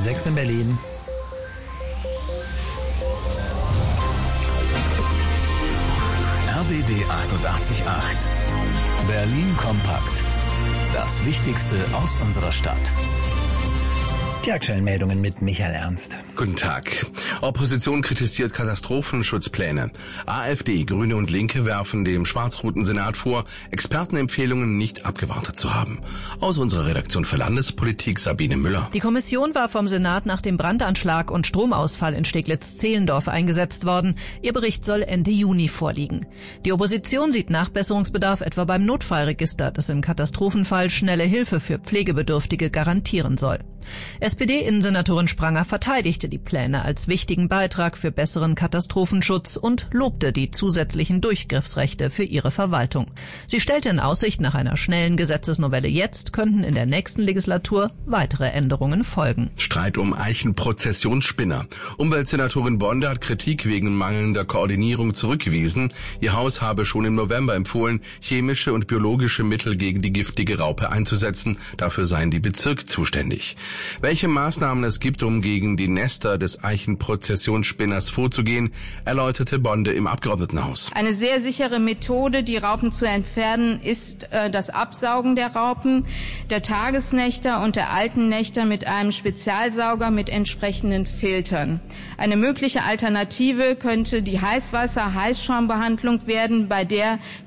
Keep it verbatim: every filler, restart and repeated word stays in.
sechs in Berlin. R B B achtundachtzig Komma acht. Berlin kompakt. Das Wichtigste aus unserer Stadt. Die aktuellen Meldungen mit Michael Ernst. Guten Tag. Opposition kritisiert Katastrophenschutzpläne. AfD, Grüne und Linke werfen dem schwarz-roten Senat vor, Expertenempfehlungen nicht abgewartet zu haben. Aus unserer Redaktion für Landespolitik Sabine Müller. Die Kommission war vom Senat nach dem Brandanschlag und Stromausfall in Steglitz-Zehlendorf eingesetzt worden. Ihr Bericht soll Ende Juni vorliegen. Die Opposition sieht Nachbesserungsbedarf etwa beim Notfallregister, das im Katastrophenfall schnelle Hilfe für Pflegebedürftige garantieren soll. S P D-Innensenatorin Spranger verteidigte die Pläne als wichtigen Beitrag für besseren Katastrophenschutz und lobte die zusätzlichen Durchgriffsrechte für ihre Verwaltung. Sie stellte in Aussicht, nach einer schnellen Gesetzesnovelle jetzt könnten in der nächsten Legislatur weitere Änderungen folgen. Streit um Eichenprozessionsspinner. Umweltsenatorin Bonde hat Kritik wegen mangelnder Koordinierung zurückgewiesen. Ihr Haus habe schon im November empfohlen, chemische und biologische Mittel gegen die giftige Raupe einzusetzen. Dafür seien die Bezirke zuständig. Welche Maßnahmen es gibt, um gegen die Nester des Eichenprozessionsspinners vorzugehen, erläuterte Bonde im Abgeordnetenhaus. Eine sehr sichere Methode, die Raupen zu entfernen, ist äh, das Absaugen der Raupen, der Tagesnächter und der alten Nächter mit einem Spezialsauger mit entsprechenden Filtern. Eine mögliche Alternative könnte die Heißwasser-Heißschaumbehandlung werden, bei der